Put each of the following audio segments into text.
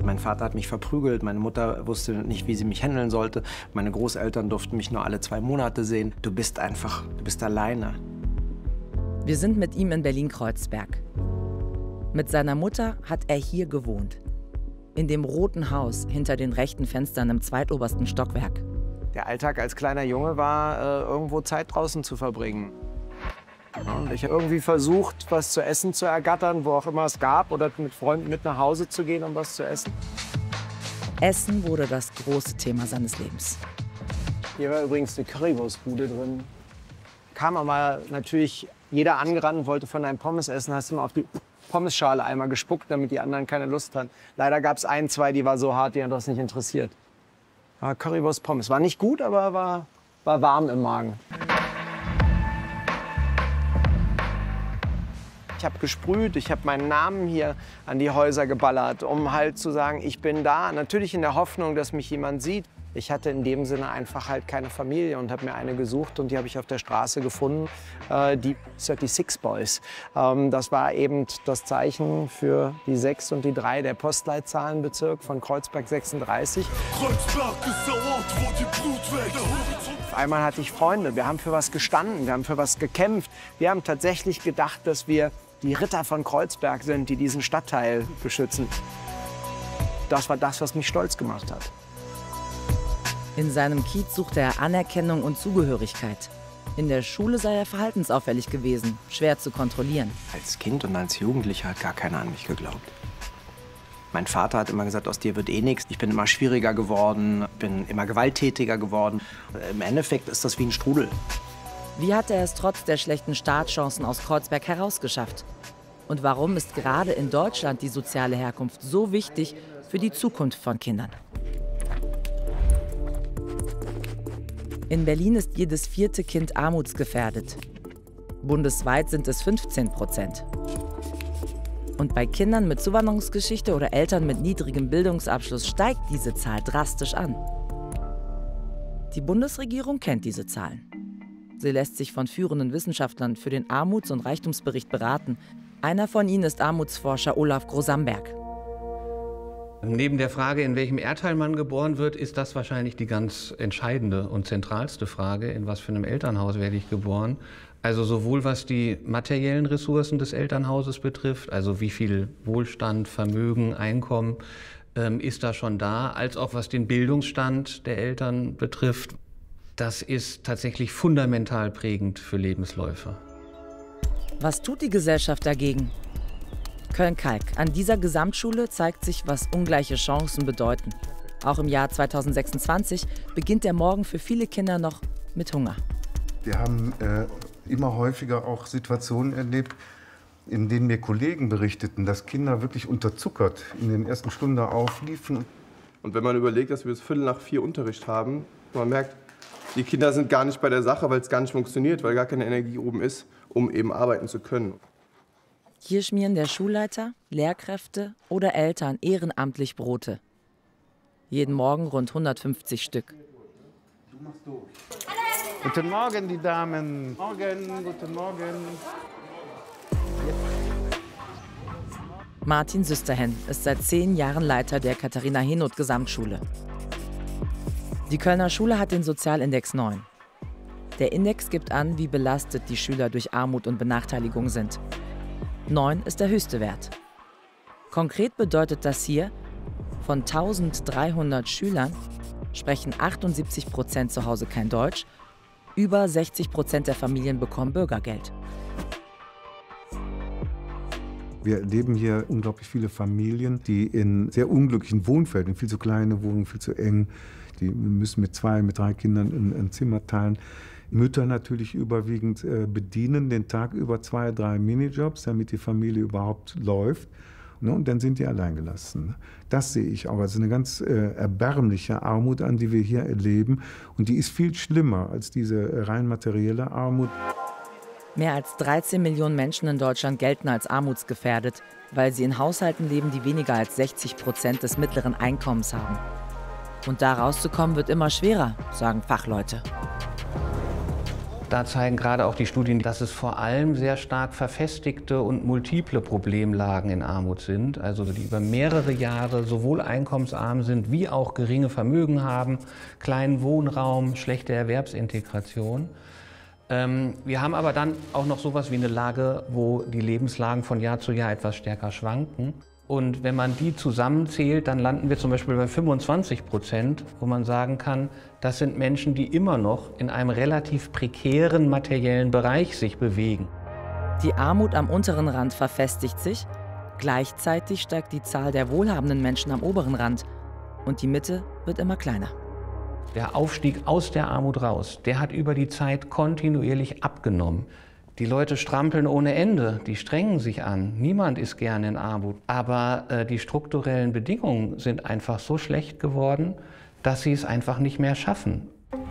Mein Vater hat mich verprügelt, meine Mutter wusste nicht, wie sie mich handeln sollte. Meine Großeltern durften mich nur alle 2 Monate sehen. Du bist alleine. Wir sind mit ihm in Berlin-Kreuzberg. Mit seiner Mutter hat er hier gewohnt. In dem roten Haus hinter den rechten Fenstern im zweitobersten Stockwerk. Der Alltag als kleiner Junge war, irgendwo Zeit draußen zu verbringen. Und ich habe irgendwie versucht, was zu essen zu ergattern, wo auch immer es gab, oder mit Freunden mit nach Hause zu gehen, um was zu essen. Essen wurde das große Thema seines Lebens. Hier war übrigens eine Currywurstbude drin. Kam aber natürlich jeder angerannt und wollte von einem Pommes essen, hast du mal auf die Pommesschale einmal gespuckt, damit die anderen keine Lust hatten. Leider gab es 1, 2, die war so hart, die hat das nicht interessiert. Aber Currywurst Pommes war nicht gut, aber war warm im Magen. Ich habe gesprüht, ich habe meinen Namen hier an die Häuser geballert, um halt zu sagen, ich bin da. Natürlich in der Hoffnung, dass mich jemand sieht. Ich hatte in dem Sinne einfach halt keine Familie und habe mir eine gesucht und die habe ich auf der Straße gefunden, die 36 Boys. Das war eben das Zeichen für die 6 und die 3 der Postleitzahlenbezirk von Kreuzberg 36. Kreuzberg ist der Ort, wo die Blut wächst. Auf einmal hatte ich Freunde, wir haben für was gestanden, wir haben für was gekämpft. Wir haben tatsächlich gedacht, dass wir die Ritter von Kreuzberg sind, die diesen Stadtteil beschützen. Das war das, was mich stolz gemacht hat. In seinem Kiez suchte er Anerkennung und Zugehörigkeit. In der Schule sei er verhaltensauffällig gewesen, schwer zu kontrollieren. Als Kind und als Jugendlicher hat gar keiner an mich geglaubt. Mein Vater hat immer gesagt, aus dir wird eh nichts. Ich bin immer schwieriger geworden, bin immer gewalttätiger geworden. Im Endeffekt ist das wie ein Strudel. Wie hat er es trotz der schlechten Startchancen aus Kreuzberg herausgeschafft? Und warum ist gerade in Deutschland die soziale Herkunft so wichtig für die Zukunft von Kindern? In Berlin ist jedes 4. Kind armutsgefährdet. Bundesweit sind es 15%. Und bei Kindern mit Zuwanderungsgeschichte oder Eltern mit niedrigem Bildungsabschluss steigt diese Zahl drastisch an. Die Bundesregierung kennt diese Zahlen. Sie lässt sich von führenden Wissenschaftlern für den Armuts- und Reichtumsbericht beraten. Einer von ihnen ist Armutsforscher Olaf Grosamberg. Neben der Frage, in welchem Erdteil man geboren wird, ist das wahrscheinlich die ganz entscheidende und zentralste Frage, in was für einem Elternhaus werde ich geboren. Also sowohl was die materiellen Ressourcen des Elternhauses betrifft, also wie viel Wohlstand, Vermögen, Einkommen ist da schon da, als auch was den Bildungsstand der Eltern betrifft. Das ist tatsächlich fundamental prägend für Lebensläufe. Was tut die Gesellschaft dagegen? Köln-Kalk. An dieser Gesamtschule zeigt sich, was ungleiche Chancen bedeuten. Auch im Jahr 2026 beginnt der Morgen für viele Kinder noch mit Hunger. Wir haben immer häufiger auch Situationen erlebt, in denen mir Kollegen berichteten, dass Kinder wirklich unterzuckert in den ersten Stunden aufliefen. Und wenn man überlegt, dass wir bis 3:45 Unterricht haben, man merkt, die Kinder sind gar nicht bei der Sache, weil es gar nicht funktioniert, weil gar keine Energie oben ist, um eben arbeiten zu können. Hier schmieren der Schulleiter, Lehrkräfte oder Eltern ehrenamtlich Brote. Jeden Morgen rund 150 Stück. Guten Morgen, die Damen. Morgen, guten Morgen. Martin Süsterhen ist seit 10 Jahren Leiter der Katharina-Henoth-Gesamtschule. Die Kölner Schule hat den Sozialindex 9. Der Index gibt an, wie belastet die Schüler durch Armut und Benachteiligung sind. 9 ist der höchste Wert. Konkret bedeutet das hier, von 1300 Schülern sprechen 78% zu Hause kein Deutsch, über 60% der Familien bekommen Bürgergeld. Wir erleben hier unglaublich viele Familien, die in sehr unglücklichen Wohnfeldern, viel zu kleine Wohnungen, viel zu eng, die müssen mit 2, mit 3 Kindern ein Zimmer teilen. Mütter natürlich überwiegend bedienen den Tag über 2, 3 Minijobs, damit die Familie überhaupt läuft. Und dann sind die alleingelassen. Das sehe ich auch als eine ganz erbärmliche Armut an, die wir hier erleben. Und die ist viel schlimmer als diese rein materielle Armut. Mehr als 13 Millionen Menschen in Deutschland gelten als armutsgefährdet, weil sie in Haushalten leben, die weniger als 60% des mittleren Einkommens haben. Und da rauszukommen wird immer schwerer, sagen Fachleute. da zeigen gerade auch die Studien, dass es vor allem sehr stark verfestigte und multiple Problemlagen in Armut sind, also die über mehrere Jahre sowohl einkommensarm sind, wie auch geringe Vermögen haben, kleinen Wohnraum, schlechte Erwerbsintegration. Wir haben aber dann auch noch sowas wie eine Lage, wo die Lebenslagen von Jahr zu Jahr etwas stärker schwanken. Und wenn man die zusammenzählt, dann landen wir zum Beispiel bei 25%, wo man sagen kann, das sind Menschen, die immer noch in einem relativ prekären materiellen Bereich sich bewegen. Die Armut am unteren Rand verfestigt sich, gleichzeitig steigt die Zahl der wohlhabenden Menschen am oberen Rand und die Mitte wird immer kleiner. Der Aufstieg aus der Armut raus, der hat über die Zeit kontinuierlich abgenommen. Die Leute strampeln ohne Ende, die strengen sich an. Niemand ist gerne in Armut. Aber die strukturellen Bedingungen sind einfach so schlecht geworden, dass sie es einfach nicht mehr schaffen.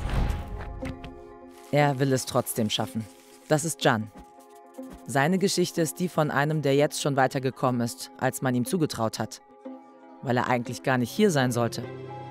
Er will es trotzdem schaffen. Das ist Can. Seine Geschichte ist die von einem, der jetzt schon weitergekommen ist, als man ihm zugetraut hat. Weil er eigentlich gar nicht hier sein sollte.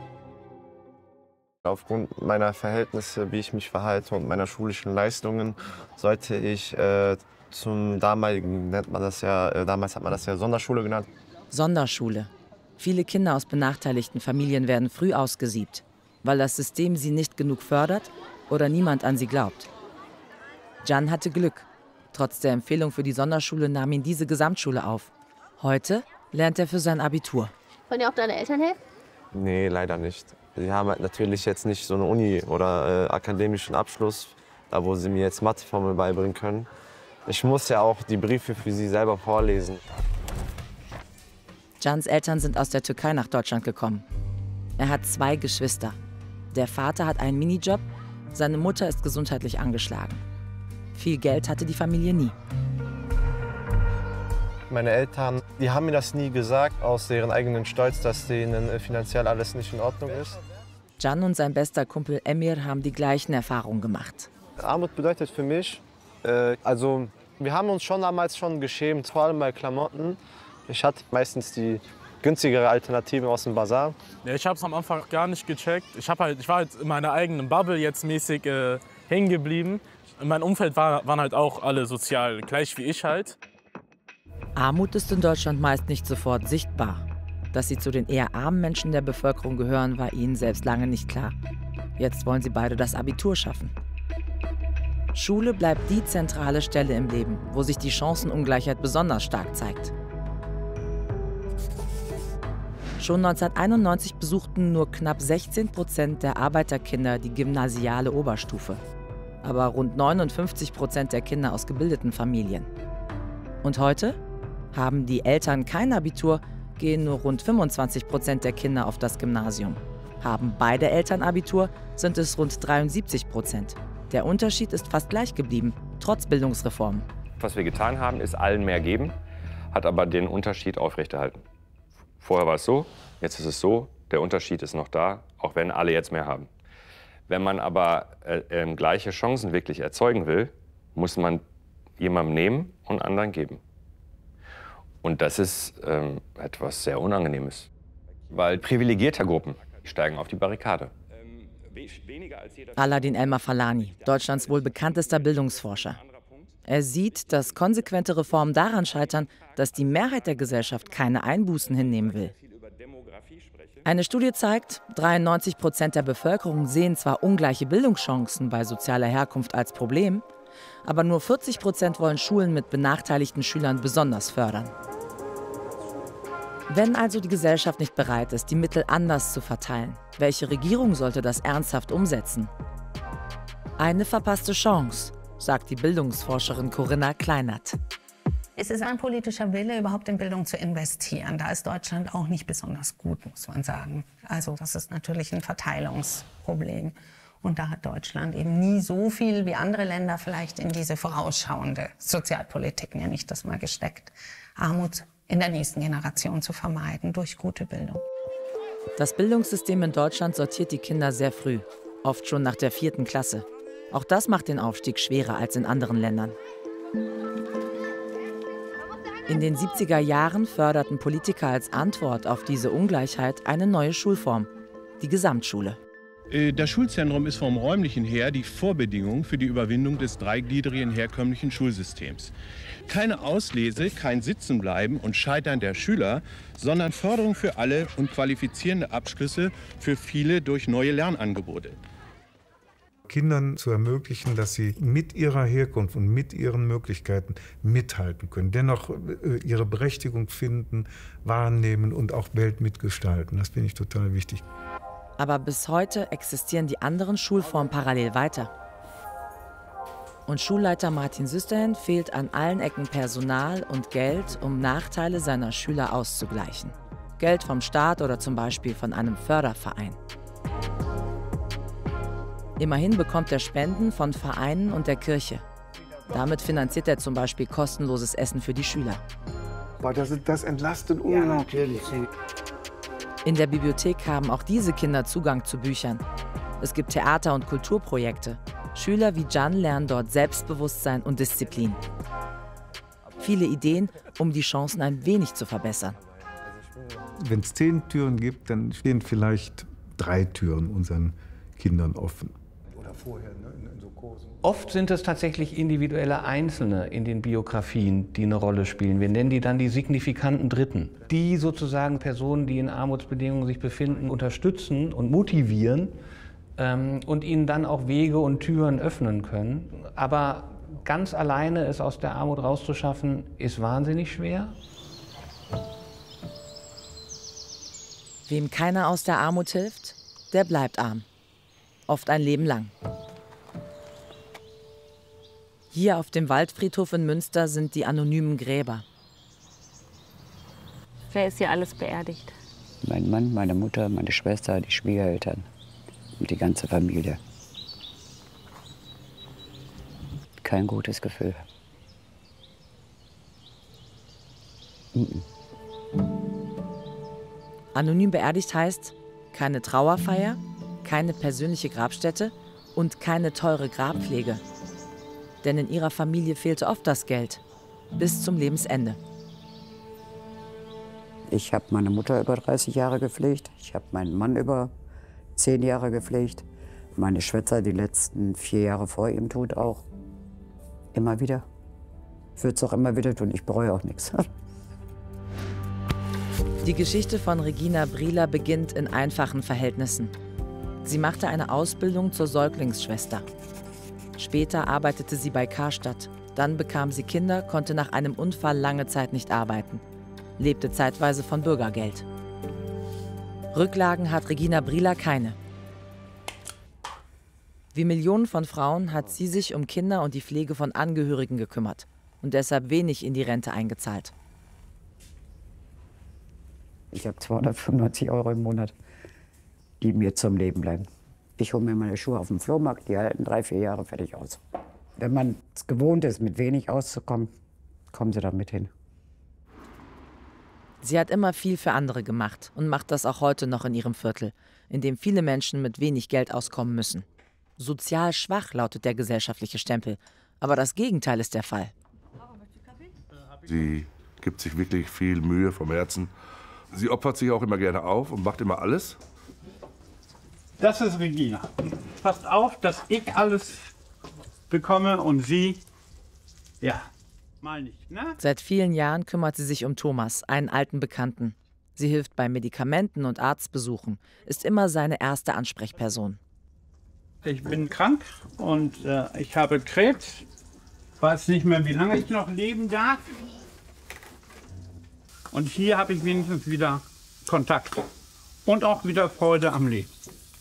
Aufgrund meiner Verhältnisse, wie ich mich verhalte und meiner schulischen Leistungen, sollte ich zum damaligen, nennt man das ja, damals hat man das ja Sonderschule genannt. Sonderschule. Viele Kinder aus benachteiligten Familien werden früh ausgesiebt, weil das System sie nicht genug fördert oder niemand an sie glaubt. Can hatte Glück. Trotz der Empfehlung für die Sonderschule nahm ihn diese Gesamtschule auf. Heute lernt er für sein Abitur. Wollen dir auch deine Eltern helfen? Nee, leider nicht. Sie haben halt natürlich jetzt nicht so eine Uni oder akademischen Abschluss, da wo sie mir jetzt Matheformeln beibringen können. Ich muss ja auch die Briefe für sie selber vorlesen. Cans Eltern sind aus der Türkei nach Deutschland gekommen. Er hat 2 Geschwister. Der Vater hat einen Minijob, seine Mutter ist gesundheitlich angeschlagen. Viel Geld hatte die Familie nie. Meine Eltern, die haben mir das nie gesagt, aus deren eigenen Stolz, dass denen finanziell alles nicht in Ordnung ist. Can und sein bester Kumpel Emir haben die gleichen Erfahrungen gemacht. Armut bedeutet für mich, also wir haben uns schon damals geschämt, vor allem bei Klamotten. Ich hatte meistens die günstigere Alternative aus dem Bazar. Ja, ich habe es am Anfang gar nicht gecheckt. Ich war halt in meiner eigenen Bubble jetzt mäßig hängen geblieben. In meinem Umfeld waren halt auch alle sozial gleich wie ich halt. Armut ist in Deutschland meist nicht sofort sichtbar. Dass sie zu den eher armen Menschen der Bevölkerung gehören, war ihnen selbst lange nicht klar. Jetzt wollen sie beide das Abitur schaffen. Schule bleibt die zentrale Stelle im Leben, wo sich die Chancenungleichheit besonders stark zeigt. Schon 1991 besuchten nur knapp 16% der Arbeiterkinder die gymnasiale Oberstufe. Aber rund 59% der Kinder aus gebildeten Familien. Und heute? Haben die Eltern kein Abitur, gehen nur rund 25% der Kinder auf das Gymnasium. Haben beide Eltern Abitur, sind es rund 73%. Der Unterschied ist fast gleich geblieben, trotz Bildungsreformen. Was wir getan haben, ist allen mehr geben, hat aber den Unterschied aufrechterhalten. Vorher war es so, jetzt ist es so, der Unterschied ist noch da, auch wenn alle jetzt mehr haben. Wenn man aber gleiche Chancen wirklich erzeugen will, muss man jemandem nehmen und anderen geben. Und das ist etwas sehr Unangenehmes, weil privilegierter Gruppen steigen auf die Barrikade. Aladin Elmar-Falani, Deutschlands wohl bekanntester Bildungsforscher. Er sieht, dass konsequente Reformen daran scheitern, dass die Mehrheit der Gesellschaft keine Einbußen hinnehmen will. Eine Studie zeigt, 93% der Bevölkerung sehen zwar ungleiche Bildungschancen bei sozialer Herkunft als Problem, aber nur 40% wollen Schulen mit benachteiligten Schülern besonders fördern. Wenn also die Gesellschaft nicht bereit ist, die Mittel anders zu verteilen, welche Regierung sollte das ernsthaft umsetzen? Eine verpasste Chance, sagt die Bildungsforscherin Corinna Kleinert. Es ist ein politischer Wille, überhaupt in Bildung zu investieren. Da ist Deutschland auch nicht besonders gut, muss man sagen. Also das ist natürlich ein Verteilungsproblem. Und da hat Deutschland eben nie so viel wie andere Länder vielleicht in diese vorausschauende Sozialpolitik, nenne ich das mal, gesteckt. Armut in der nächsten Generation zu vermeiden durch gute Bildung. Das Bildungssystem in Deutschland sortiert die Kinder sehr früh, oft schon nach der 4. Klasse. Auch das macht den Aufstieg schwerer als in anderen Ländern. In den 70er Jahren förderten Politiker als Antwort auf diese Ungleichheit eine neue Schulform, die Gesamtschule. Das Schulzentrum ist vom räumlichen her die Vorbedingung für die Überwindung des dreigliedrigen herkömmlichen Schulsystems. Keine Auslese, kein Sitzenbleiben und Scheitern der Schüler, sondern Förderung für alle und qualifizierende Abschlüsse für viele durch neue Lernangebote. Kindern zu ermöglichen, dass sie mit ihrer Herkunft und mit ihren Möglichkeiten mithalten können, dennoch ihre Berechtigung finden, wahrnehmen und auch Welt mitgestalten. Das finde ich total wichtig. Aber bis heute existieren die anderen Schulformen parallel weiter. Und Schulleiter Martin Süsterhen fehlt an allen Ecken Personal und Geld, um Nachteile seiner Schüler auszugleichen. Geld vom Staat oder zum Beispiel von einem Förderverein. Immerhin bekommt er Spenden von Vereinen und der Kirche. Damit finanziert er zum Beispiel kostenloses Essen für die Schüler. Boah, das entlastet unglaublich. In der Bibliothek haben auch diese Kinder Zugang zu Büchern. Es gibt Theater- und Kulturprojekte. Schüler wie Can lernen dort Selbstbewusstsein und Disziplin. Viele Ideen, um die Chancen ein wenig zu verbessern. Wenn es 10 Türen gibt, dann stehen vielleicht 3 Türen unseren Kindern offen. Oder vorher, ne, in so Kursen. Oft sind es tatsächlich individuelle Einzelne in den Biografien, die eine Rolle spielen. Wir nennen die dann die signifikanten Dritten, die sozusagen Personen, die in Armutsbedingungen sich befinden, unterstützen und motivieren und ihnen dann auch Wege und Türen öffnen können. Aber ganz alleine es aus der Armut rauszuschaffen, ist wahnsinnig schwer. Wem keiner aus der Armut hilft, der bleibt arm. Oft ein Leben lang. Hier auf dem Waldfriedhof in Münster sind die anonymen Gräber. Wer ist hier alles beerdigt? Mein Mann, meine Mutter, meine Schwester, die Schwiegereltern und die ganze Familie. Kein gutes Gefühl. Anonym beerdigt heißt keine Trauerfeier, keine persönliche Grabstätte und keine teure Grabpflege. Denn in ihrer Familie fehlte oft das Geld, bis zum Lebensende. Ich habe meine Mutter über 30 Jahre gepflegt, ich habe meinen Mann über 10 Jahre gepflegt, meine Schwester die letzten 4 Jahre vor ihrem Tod auch. Immer wieder. Ich würde es auch immer wieder tun, ich bereue auch nichts. Die Geschichte von Regina Brieler beginnt in einfachen Verhältnissen. Sie machte eine Ausbildung zur Säuglingsschwester. Später arbeitete sie bei Karstadt. Dann bekam sie Kinder, konnte nach einem Unfall lange Zeit nicht arbeiten. Lebte zeitweise von Bürgergeld. Rücklagen hat Regina Brieler keine. Wie Millionen von Frauen hat sie sich um Kinder und die Pflege von Angehörigen gekümmert und deshalb wenig in die Rente eingezahlt. Ich habe 295 € im Monat, die mir zum Leben bleiben. Ich hole mir meine Schuhe auf dem Flohmarkt, die halten 3, 4 Jahre fertig aus. Wenn man es gewohnt ist, mit wenig auszukommen, kommen sie damit hin. Sie hat immer viel für andere gemacht und macht das auch heute noch in ihrem Viertel, in dem viele Menschen mit wenig Geld auskommen müssen. Sozial schwach lautet der gesellschaftliche Stempel, aber das Gegenteil ist der Fall. Sie gibt sich wirklich viel Mühe vom Herzen. Sie opfert sich auch immer gerne auf und macht immer alles. Das ist Regina. Passt auf, dass ich alles bekomme und sie, ja, mal nicht, ne? Seit vielen Jahren kümmert sie sich um Thomas, einen alten Bekannten. Sie hilft bei Medikamenten und Arztbesuchen, ist immer seine erste Ansprechperson. Ich bin krank und ich habe Krebs. Weiß nicht mehr, wie lange ich noch leben darf. Und hier habe ich wenigstens wieder Kontakt und auch wieder Freude am Leben.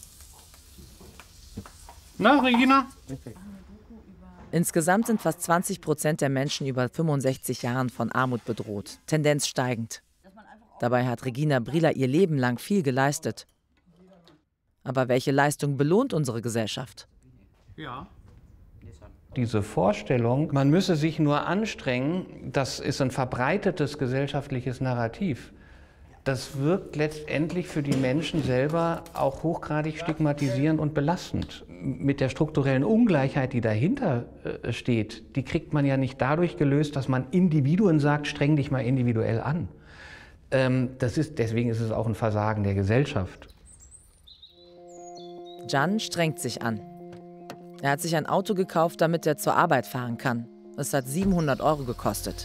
Na, Regina? Insgesamt sind fast 20% der Menschen über 65 Jahren von Armut bedroht, Tendenz steigend. Dabei hat Regina Brieler ihr Leben lang viel geleistet. Aber welche Leistung belohnt unsere Gesellschaft? Ja. Diese Vorstellung, man müsse sich nur anstrengen, das ist ein verbreitetes gesellschaftliches Narrativ. Das wirkt letztendlich für die Menschen selber auch hochgradig stigmatisierend und belastend. Mit der strukturellen Ungleichheit, die dahinter steht, die kriegt man ja nicht dadurch gelöst, dass man Individuen sagt, streng dich mal individuell an. Deswegen ist es auch ein Versagen der Gesellschaft. Can strengt sich an. Er hat sich ein Auto gekauft, damit er zur Arbeit fahren kann. Es hat 700 € gekostet.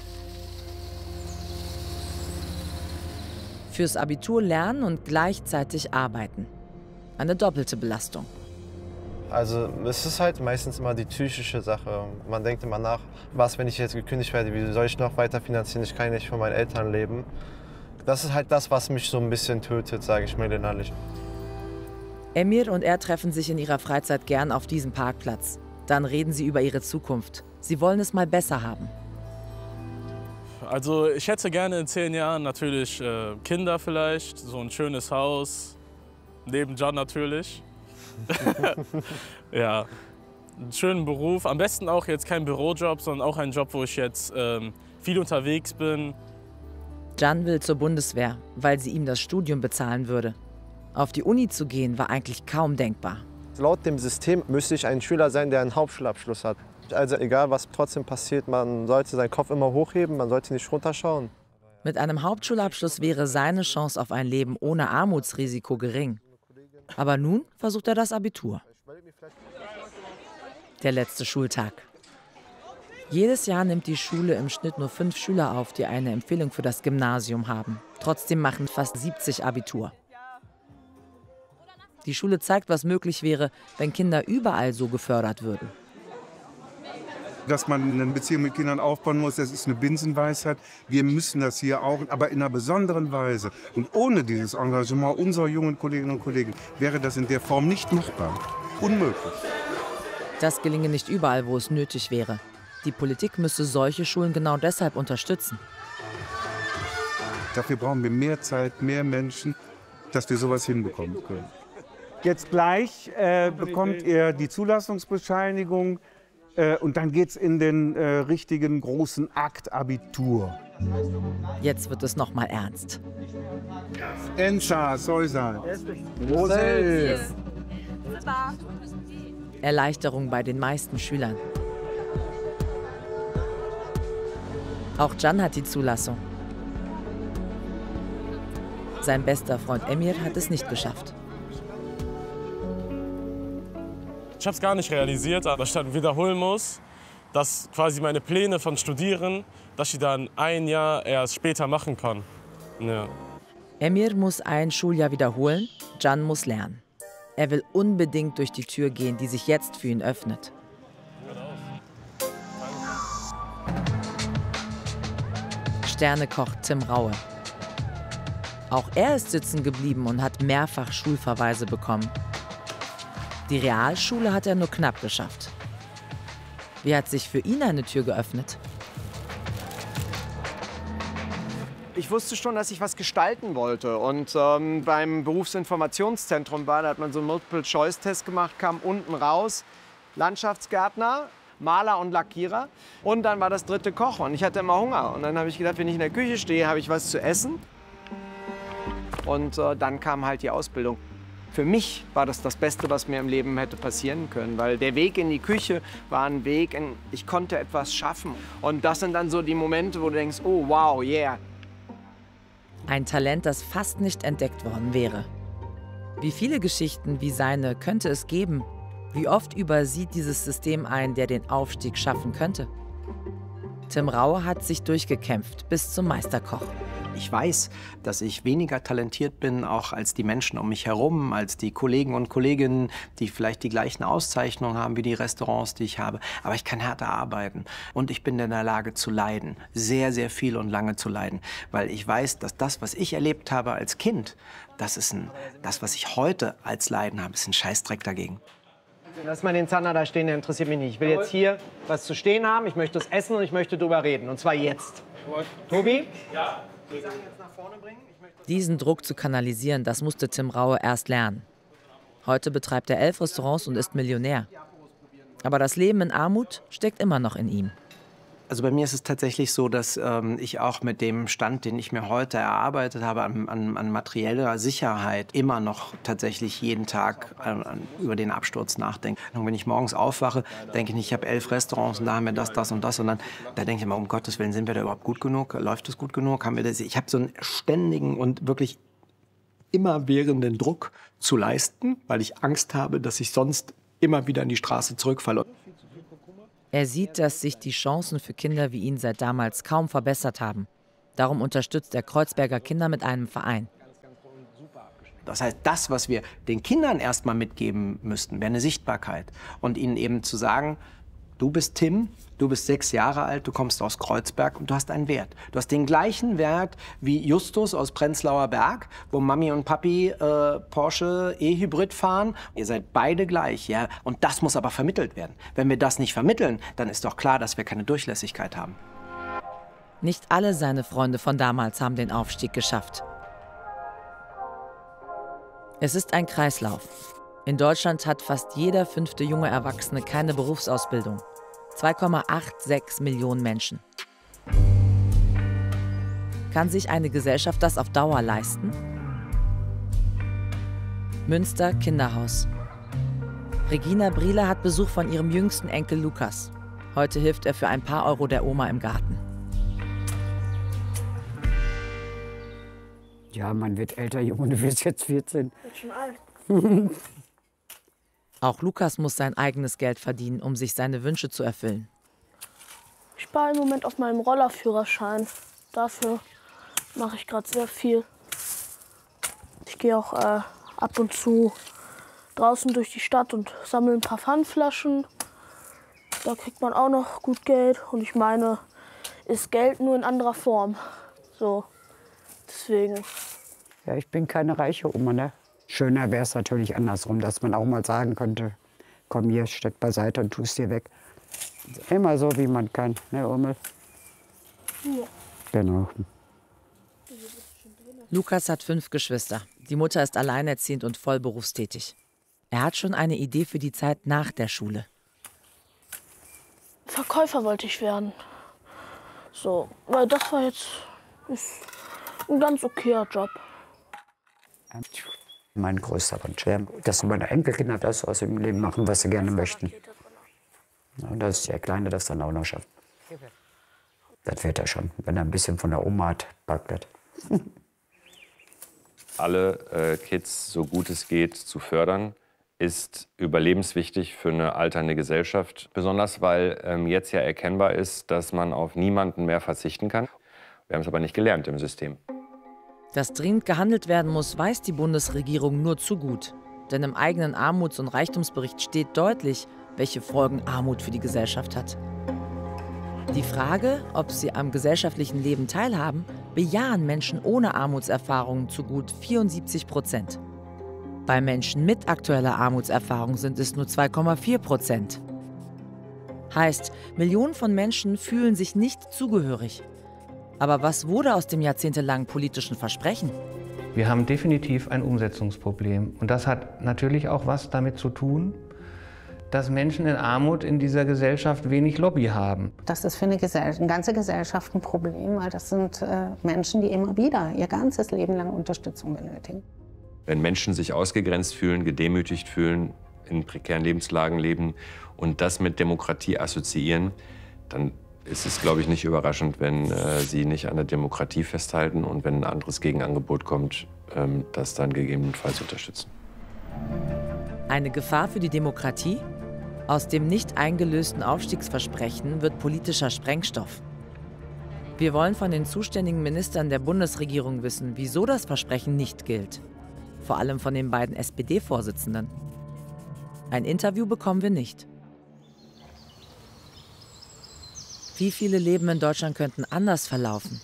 Fürs Abitur lernen und gleichzeitig arbeiten. Eine doppelte Belastung. Also es ist halt meistens immer die psychische Sache. Man denkt immer nach, was, wenn ich jetzt gekündigt werde, wie soll ich noch weiter finanzieren, ich kann nicht von meinen Eltern leben. Das ist halt das, was mich so ein bisschen tötet, sage ich mir innerlich. Emir und er treffen sich in ihrer Freizeit gern auf diesem Parkplatz. Dann reden sie über ihre Zukunft. Sie wollen es mal besser haben. Also ich hätte gerne in 10 Jahren natürlich Kinder vielleicht, so ein schönes Haus, neben Can natürlich. Ja, einen schönen Beruf, am besten auch jetzt kein Bürojob, sondern auch ein Job, wo ich jetzt viel unterwegs bin. Can will zur Bundeswehr, weil sie ihm das Studium bezahlen würde. Auf die Uni zu gehen war eigentlich kaum denkbar. Laut dem System müsste ich ein Schüler sein, der einen Hauptschulabschluss hat. Also egal, was trotzdem passiert, man sollte seinen Kopf immer hochheben, man sollte nicht runterschauen. Mit einem Hauptschulabschluss wäre seine Chance auf ein Leben ohne Armutsrisiko gering. Aber nun versucht er das Abitur. Der letzte Schultag. Jedes Jahr nimmt die Schule im Schnitt nur 5 Schüler auf, die eine Empfehlung für das Gymnasium haben. Trotzdem machen fast 70 Abitur. Die Schule zeigt, was möglich wäre, wenn Kinder überall so gefördert würden. Dass man eine Beziehung mit Kindern aufbauen muss, das ist eine Binsenweisheit. Wir müssen das hier auch, aber in einer besonderen Weise. Und ohne dieses Engagement unserer jungen Kolleginnen und Kollegen wäre das in der Form nicht machbar. Unmöglich. Das gelinge nicht überall, wo es nötig wäre. Die Politik müsste solche Schulen genau deshalb unterstützen. Dafür brauchen wir mehr Zeit, mehr Menschen, dass wir sowas hinbekommen können. Jetzt gleich bekommt er die Zulassungsbescheinigung und dann geht's in den richtigen großen Akt Abitur. Jetzt wird es noch mal ernst. Enscha, Soysal. Erleichterung bei den meisten Schülern. Auch Can hat die Zulassung. Sein bester Freund Emir hat es nicht geschafft. Ich habe es gar nicht realisiert, dass ich dann wiederholen muss, dass quasi meine Pläne von Studieren, dass ich dann ein Jahr erst später machen kann. Ja. Emir muss ein Schuljahr wiederholen, Can muss lernen. Er will unbedingt durch die Tür gehen, die sich jetzt für ihn öffnet. Sternekoch Tim Raue. Auch er ist sitzen geblieben und hat mehrfach Schulverweise bekommen. Die Realschule hat er nur knapp geschafft. Wie hat sich für ihn eine Tür geöffnet? Ich wusste schon, dass ich was gestalten wollte. Und beim Berufsinformationszentrum da hat man so einen Multiple-Choice-Test gemacht, kam unten raus, Landschaftsgärtner, Maler und Lackierer. Und dann war das 3. Koch und ich hatte immer Hunger. Und dann habe ich gedacht, wenn ich in der Küche stehe, habe ich was zu essen. Und dann kam halt die Ausbildung. Für mich war das das Beste, was mir im Leben hätte passieren können, weil der Weg in die Küche war ein Weg, ich konnte etwas schaffen. Und das sind dann so die Momente, wo du denkst, oh wow, yeah. Ein Talent, das fast nicht entdeckt worden wäre. Wie viele Geschichten wie seine könnte es geben? Wie oft übersieht dieses System einen, der den Aufstieg schaffen könnte? Tim Raue hat sich durchgekämpft bis zum Meisterkoch. Ich weiß, dass ich weniger talentiert bin, auch als die Menschen um mich herum, als die Kollegen und Kolleginnen, die vielleicht die gleichen Auszeichnungen haben wie die Restaurants, die ich habe. Aber ich kann härter arbeiten und ich bin in der Lage zu leiden, sehr, sehr viel und lange zu leiden. Weil ich weiß, dass das, was ich erlebt habe als Kind, das, was ich heute als Leiden habe, ist ein Scheißdreck dagegen. Lass mal den Zander da stehen, der interessiert mich nicht. Ich will jetzt hier was zu stehen haben, ich möchte es essen und ich möchte drüber reden. Und zwar jetzt. Tobi? Ja. Diesen Druck zu kanalisieren, das musste Tim Raue erst lernen. Heute betreibt er 11 Restaurants und ist Millionär. Aber das Leben in Armut steckt immer noch in ihm. Also bei mir ist es tatsächlich so, dass ich auch mit dem Stand, den ich mir heute erarbeitet habe, an materieller Sicherheit immer noch tatsächlich jeden Tag über den Absturz nachdenke. Und wenn ich morgens aufwache, denke ich nicht, ich habe 11 Restaurants und da haben wir das, das und das. Und dann da denke ich immer, um Gottes Willen, sind wir da überhaupt gut genug? Läuft es gut genug? Haben wir das? Ich habe so einen ständigen und wirklich immerwährenden Druck zu leisten, weil ich Angst habe, dass ich sonst immer wieder in die Straße zurückfalle. Er sieht, dass sich die Chancen für Kinder wie ihn seit damals kaum verbessert haben. Darum unterstützt er Kreuzberger Kinder mit einem Verein. Das heißt, das, was wir den Kindern erstmal mitgeben müssten, wäre eine Sichtbarkeit. Und ihnen eben zu sagen, du bist Tim, du bist 6 Jahre alt, du kommst aus Kreuzberg und du hast einen Wert. Du hast den gleichen Wert wie Justus aus Prenzlauer Berg, wo Mami und Papi Porsche E-Hybrid fahren. Ihr seid beide gleich, ja. Und das muss aber vermittelt werden. Wenn wir das nicht vermitteln, dann ist doch klar, dass wir keine Durchlässigkeit haben. Nicht alle seine Freunde von damals haben den Aufstieg geschafft. Es ist ein Kreislauf. In Deutschland hat fast jeder 5. junge Erwachsene keine Berufsausbildung. 2,86 Millionen Menschen. Kann sich eine Gesellschaft das auf Dauer leisten? Münster, Kinderhaus. Regina Briele hat Besuch von ihrem jüngsten Enkel Lukas. Heute hilft er für ein paar Euro der Oma im Garten. Ja, man wird älter, Junge, du wirst jetzt 14. Ich bin schon alt. Auch Lukas muss sein eigenes Geld verdienen, um sich seine Wünsche zu erfüllen. Ich spare im Moment auf meinem Rollerführerschein. Dafür mache ich gerade sehr viel. Ich gehe auch ab und zu draußen durch die Stadt und sammle ein paar Pfandflaschen. Da kriegt man auch noch gut Geld. Und ich meine, ist Geld nur in anderer Form. So, deswegen. Ja, ich bin keine reiche Oma, ne? Schöner wäre es natürlich andersrum, dass man auch mal sagen könnte, komm hier, steck beiseite und tust dir weg. Immer so, wie man kann, ne, Ummel? Ja. Genau. Lukas hat 5 Geschwister. Die Mutter ist alleinerziehend und voll berufstätig. Er hat schon eine Idee für die Zeit nach der Schule. Verkäufer wollte ich werden. So, weil das war jetzt ein ganz okayer Job. Mein größter Wunsch wäre, dass meine Enkelkinder das aus dem Leben machen, was sie gerne möchten. Und dass der Kleine das dann auch noch schafft. Das wird er schon, wenn er ein bisschen von der Oma hat, packt das. Alle Kids, so gut es geht, zu fördern, ist überlebenswichtig für eine alternde Gesellschaft. Besonders, weil jetzt ja erkennbar ist, dass man auf niemanden mehr verzichten kann. Wir haben es aber nicht gelernt im System. Dass dringend gehandelt werden muss, weiß die Bundesregierung nur zu gut. Denn im eigenen Armuts- und Reichtumsbericht steht deutlich, welche Folgen Armut für die Gesellschaft hat. Die Frage, ob sie am gesellschaftlichen Leben teilhaben, bejahen Menschen ohne Armutserfahrungen zu gut 74%. Bei Menschen mit aktueller Armutserfahrung sind es nur 2,4%. Heißt, Millionen von Menschen fühlen sich nicht zugehörig. Aber was wurde aus dem jahrzehntelangen politischen Versprechen? Wir haben definitiv ein Umsetzungsproblem. Und das hat natürlich auch was damit zu tun, dass Menschen in Armut in dieser Gesellschaft wenig Lobby haben. Das ist für eine ganze Gesellschaft ein Problem, weil das sind Menschen, die immer wieder ihr ganzes Leben lang Unterstützung benötigen. Wenn Menschen sich ausgegrenzt fühlen, gedemütigt fühlen, in prekären Lebenslagen leben und das mit Demokratie assoziieren, dann ist es, glaube ich, nicht überraschend, wenn sie nicht an der Demokratie festhalten und wenn ein anderes Gegenangebot kommt, das dann gegebenenfalls unterstützen. Eine Gefahr für die Demokratie? Aus dem nicht eingelösten Aufstiegsversprechen wird politischer Sprengstoff. Wir wollen von den zuständigen Ministern der Bundesregierung wissen, wieso das Versprechen nicht gilt. Vor allem von den beiden SPD-Vorsitzenden. Ein Interview bekommen wir nicht. Wie viele Leben in Deutschland könnten anders verlaufen?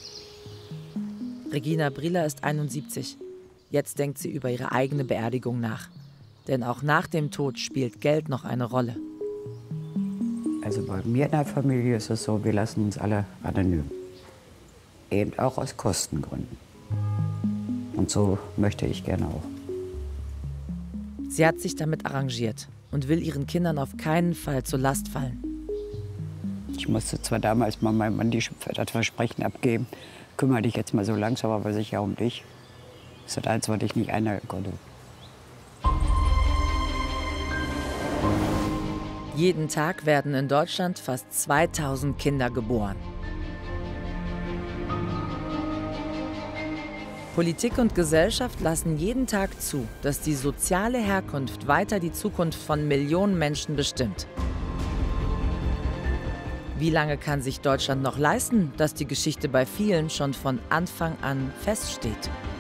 Regina Briele ist 71. Jetzt denkt sie über ihre eigene Beerdigung nach. Denn auch nach dem Tod spielt Geld noch eine Rolle. Also bei mir in der Familie ist es so, wir lassen uns alle anonym. Eben auch aus Kostengründen. Und so möchte ich gerne auch. Sie hat sich damit arrangiert und will ihren Kindern auf keinen Fall zur Last fallen. Ich musste zwar damals mal meinem Mann das Versprechen abgeben, kümmere dich jetzt mal so langsam, aber sicher um dich. Das ist das Einzige, was ich nicht einhalten konnte. Jeden Tag werden in Deutschland fast 2000 Kinder geboren. Politik und Gesellschaft lassen jeden Tag zu, dass die soziale Herkunft weiter die Zukunft von Millionen Menschen bestimmt. Wie lange kann sich Deutschland noch leisten, dass die Geschichte bei vielen schon von Anfang an feststeht?